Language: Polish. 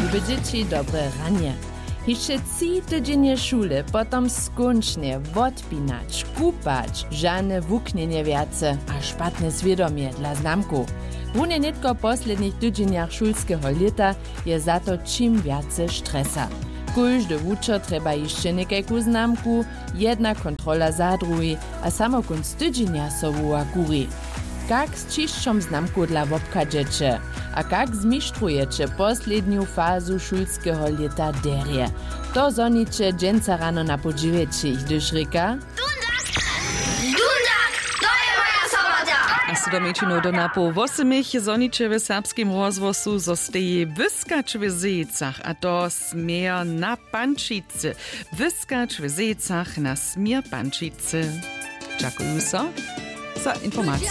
Liebe dzieci, dobre ranie. Jeszcze 3 tydzienie szule, potom skończnie odpinać, kupać, żadne wuknienie wiace, a szpatne świadomie dla znamku. Wunie nitko poslednich tydzieniach szulskiego lata je za to czym więcej stresa. Każdy uczer trzeba jeszcze niekajku znamku, jedna kontrola za drugi, a samo konc tydzienia sobuła kuri. Jak z čišćom znamku dla wobkadžeče, a jak zmištrujecie posledniu fazu šulského leta derje. To zoniče dženca rano na podživeči, gdyż reka... Dundak! To je moja sobota! A so domičino do napo 8 zoniče v serbskim rozvosu zostaje wyskacz w Zejcach, a to smier na Pančice. Wyskacz w Zejcach na smier Pančice. Dziękuję za informacje.